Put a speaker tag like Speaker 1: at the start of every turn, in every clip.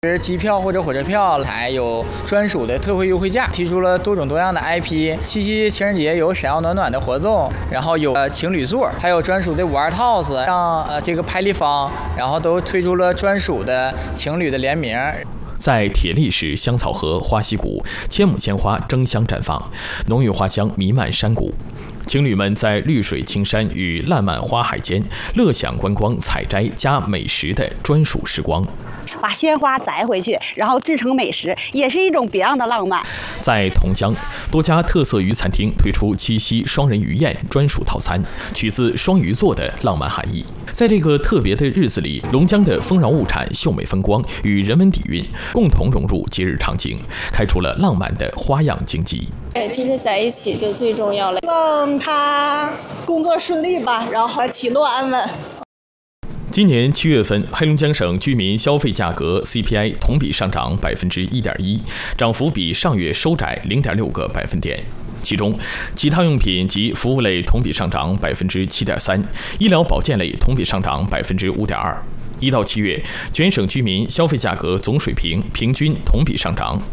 Speaker 1: 机票或者火车票还有专属的特惠优惠价，提出了多种多样的 IP。七夕情人节有闪耀暖暖的活动，然后有情侣座，还有专属的52 Toss， 让这个拍立方，然后都推出了专属的情侣的联名。
Speaker 2: 在铁力市香草河花溪谷，千亩鲜花争相绽放，浓郁花香弥漫山谷。情侣们在绿水青山与烂漫花海间，乐享观光、采摘加美食的专属时光。
Speaker 3: 把鲜花摘回去，然后制成美食，也是一种别样的浪漫。
Speaker 2: 在同江，多家特色鱼餐厅推出七夕双人鱼宴专属套餐，取自双鱼座的浪漫含义。在这个特别的日子里，龙江的丰饶物产、秀美风光与人文底蕴共同融入节日场景，开出了浪漫的花样经济。
Speaker 4: 就是在一起就最重要了。
Speaker 5: 希望他工作顺利吧，然后喜乐安稳。
Speaker 2: 今年7月份，黑龙江省居民消费价格 CPI 同比上涨1.1%，涨幅比上月收窄0.6个百分点。其中，其他用品及服务类同比上涨7.3%，医疗保健类同比上涨5.2%。1到7月，全省居民消费价格总水平平均同比上涨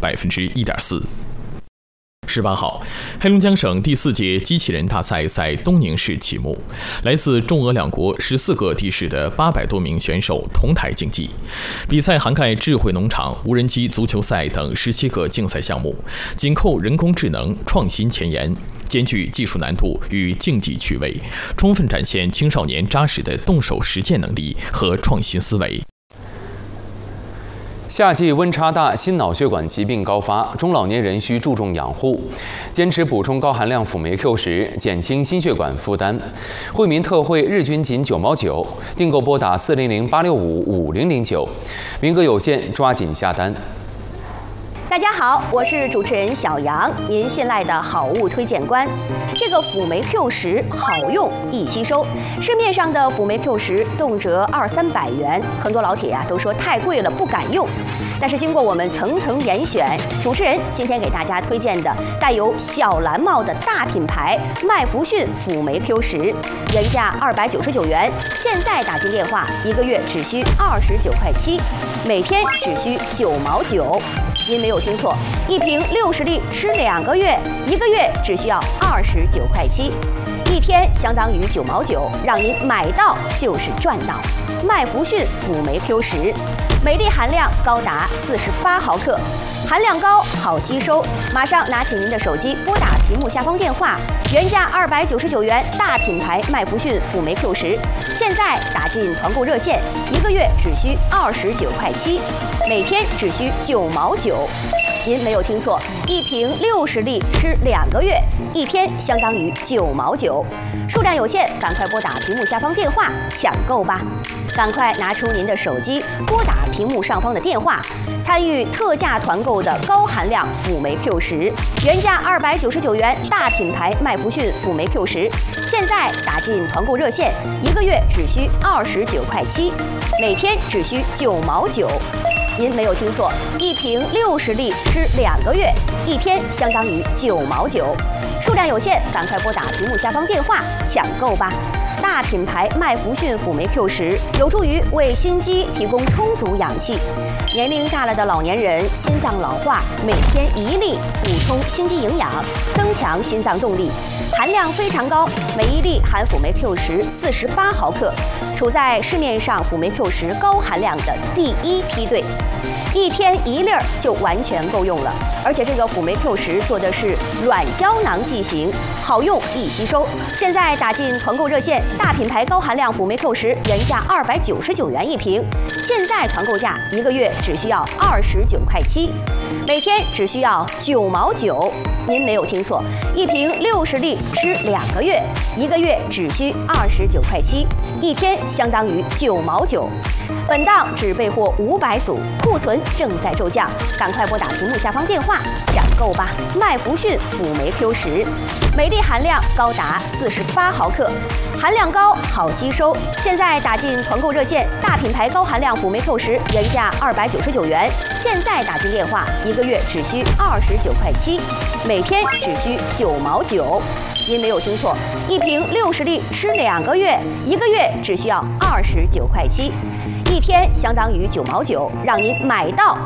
Speaker 2: 1.4%。18号，黑龙江省第4届机器人大赛在东宁市启幕，来自中俄两国14个地市的800多名选手同台竞技。比赛涵盖智慧农场、无人机足球赛等17个竞赛项目，紧扣人工智能创新前沿，兼具技术难度与竞技趣味，充分展现青少年扎实的动手实践能力和创新思维。
Speaker 6: 夏季温差大，心脑血管疾病高发，中老年人需注重养护，坚持补充高含量辅酶 Q 十，减轻心血管负担。惠民特惠日均仅9毛9，订购拨打400-865-5009，名额有限，抓紧下单。
Speaker 7: 大家好，我是主持人小杨，您信赖的好物推荐官。这个辅酶 Q10好用易吸收，市面上的辅酶 Q10动辄200-300元，很多老铁都说太贵了不敢用。但是经过我们层层严选，主持人今天给大家推荐的带有小蓝帽的大品牌麦福逊辅酶 Q10，原价299元，现在打进电话1个月只需29块7，每天只需9毛9。您没有听错，一瓶60粒吃2个月，1个月只需要29块7，一天相当于9毛9，让您买到就是赚到。麦福逊辅酶 Q10，镁粒含量高达48毫克，含量高，好吸收。马上拿起您的手机，拨打屏幕下方电话，原价299元，大品牌麦福逊辅酶 Q10，现在打进团购热线，1个月只需29块7，每天只需9毛9。您没有听错，一瓶60粒吃2个月，一天相当于9毛9，数量有限，赶快拨打屏幕下方电话抢购吧！赶快拿出您的手机，拨打屏幕上方的电话，参与特价团购的高含量辅酶 Q10，原价299元，大品牌麦福逊辅酶 Q10，现在打进团购热线，1个月只需29块7，每天只需9毛9。您没有听错，一瓶60粒吃2个月，一天相当于9毛9，数量有限，赶快拨打屏幕下方电话抢购吧！大品牌麦福逊辅酶 Q10有助于为心肌提供充足氧气。年龄大了的老年人心脏老化，每天1粒补充心肌营养，增强心脏动力，含量非常高，每1粒含辅酶 Q10 48毫克，处在市面上辅酶 Q10高含量的第1梯队。一天1粒就完全够用了，而且这个辅酶 Q10做的是软胶囊剂型，好用易吸收。现在打进团购热线，大品牌高含量辅酶 Q10原价299元一瓶，现在团购价1个月只需要29块7，每天只需要9毛9。您没有听错，一瓶60粒吃2个月，1个月只需29块7，一天相当于9毛9。本档只备货500组，库存正在骤降，赶快拨打屏幕下方电话抢购吧！麦福逊辅酶 Q10，镁粒含量高达48毫克，含量高，好吸收。现在打进团购热线，大品牌高含量辅酶 Q10原价299元，现在打进电话1个月只需29块7，每天只需9毛9。您没有听错，一瓶60粒吃2个月，1个月只需要29块7，一天相当于9毛9，让您买到